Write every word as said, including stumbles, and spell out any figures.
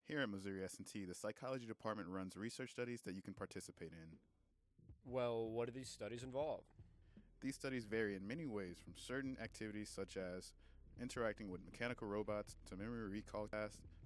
Here at Missouri S and T, the psychology department runs research studies that you can participate in. Well, what do these studies involve? These studies vary in many ways, from certain activities such as interacting with mechanical robots to memory recall tasks